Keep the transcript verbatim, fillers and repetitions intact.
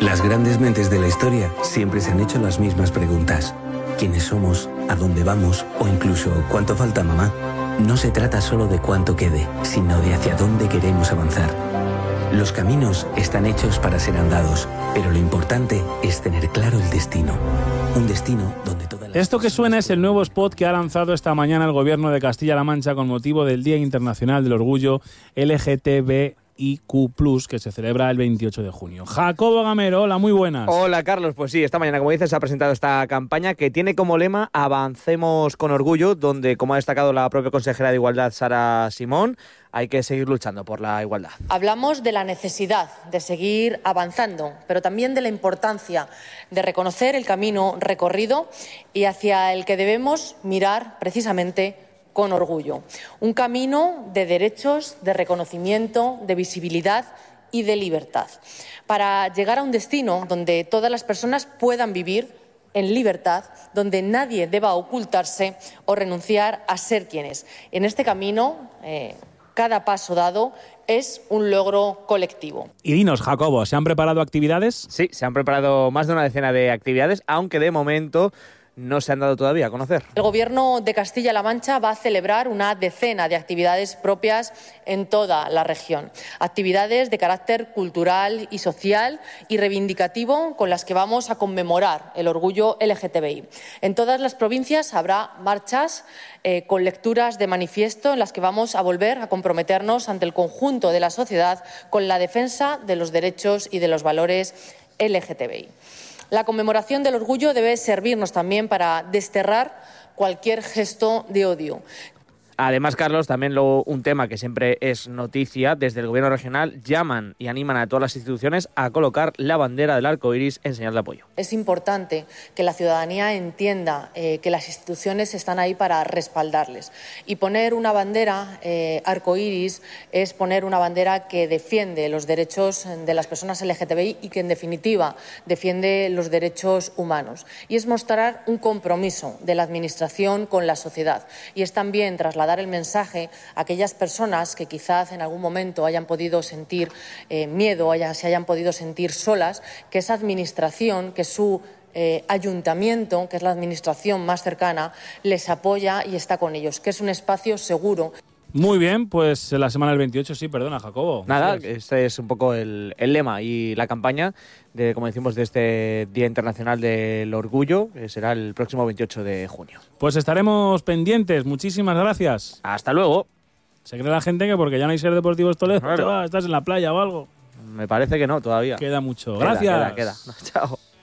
Las grandes mentes de la historia siempre se han hecho las mismas preguntas. ¿Quiénes somos? ¿A dónde vamos? O incluso, ¿cuánto falta, mamá? No se trata solo de cuánto quede, sino de hacia dónde queremos avanzar. Los caminos están hechos para ser andados, pero lo importante es tener claro el destino. Un destino donde todas las... Esto que suena es el nuevo spot que ha lanzado esta mañana el Gobierno de Castilla-La Mancha con motivo del Día Internacional del Orgullo L G T B I Q plus, que se celebra el veintiocho de junio. Jacobo Gamero, hola, muy buenas. Hola, Carlos. Pues sí, esta mañana, como dices, se ha presentado esta campaña que tiene como lema Avancemos con Orgullo, donde, como ha destacado la propia consejera de Igualdad, Sara Simón, hay que seguir luchando por la igualdad. Hablamos de la necesidad de seguir avanzando, pero también de la importancia de reconocer el camino recorrido y hacia el que debemos mirar precisamente con orgullo. Un camino de derechos, de reconocimiento, de visibilidad y de libertad, para llegar a un destino donde todas las personas puedan vivir en libertad, donde nadie deba ocultarse o renunciar a ser quien es. En este camino, eh, cada paso dado es un logro colectivo. Y dinos, Jacobo, ¿se han preparado actividades? Sí, se han preparado más de una decena de actividades, aunque de momento no se han dado todavía a conocer. El Gobierno de Castilla-La Mancha va a celebrar una decena de actividades propias en toda la región. Actividades de carácter cultural y social y reivindicativo con las que vamos a conmemorar el orgullo L G T B I. En todas las provincias habrá marchas eh, con lecturas de manifiesto en las que vamos a volver a comprometernos ante el conjunto de la sociedad con la defensa de los derechos y de los valores L G T B I. La conmemoración del orgullo debe servirnos también para desterrar cualquier gesto de odio. Además, Carlos, también lo, un tema que siempre es noticia, desde el Gobierno regional llaman y animan a todas las instituciones a colocar la bandera del arco iris en señal de apoyo. Es importante que la ciudadanía entienda eh, que las instituciones están ahí para respaldarles. Y poner una bandera eh, arco iris es poner una bandera que defiende los derechos de las personas L G T B I y que, en definitiva, defiende los derechos humanos. Y es mostrar un compromiso de la Administración con la sociedad. Y es también trasladar dar el mensaje a aquellas personas que quizás en algún momento hayan podido sentir eh, miedo, haya, se hayan podido sentir solas, que esa administración, que su eh, ayuntamiento, que es la administración más cercana, les apoya y está con ellos, que es un espacio seguro. Muy bien, pues la semana del veintiocho, sí, perdona, Jacobo. Nada, este es un poco el, el lema y la campaña, de, como decimos, de este Día Internacional del Orgullo, que será el próximo veintiocho de junio. Pues estaremos pendientes, muchísimas gracias. Hasta luego. Se cree la gente que porque ya no hay Ser Deportivos Toledo, claro, te vas, estás en la playa o algo. Me parece que no, todavía. Queda mucho. Queda, Gracias. Queda, queda. No, chao.